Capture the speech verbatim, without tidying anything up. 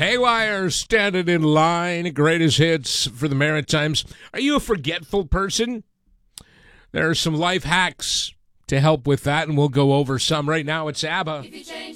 Haywire standing in line, greatest hits for the Maritimes. Are you a forgetful person? There are some life hacks to help with that, and we'll go over some. Right now, it's ABBA.